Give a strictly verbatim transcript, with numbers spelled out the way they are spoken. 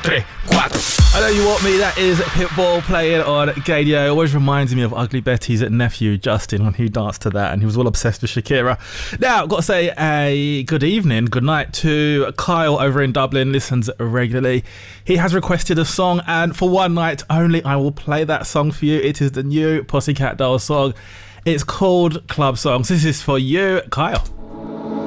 tres, cuatro. I know you want me. That is Pitbull playing on Gadio. It always reminds me of Ugly Betty's nephew Justin when he danced to that, and he was all obsessed with Shakira. Now, I've got to say a good evening, good night to Kyle over in Dublin. Listens regularly. He has requested a song, and for one night only, I will play that song for you. It is the new Pussycat Dolls song. It's called Club Songs. This is for you, Kyle.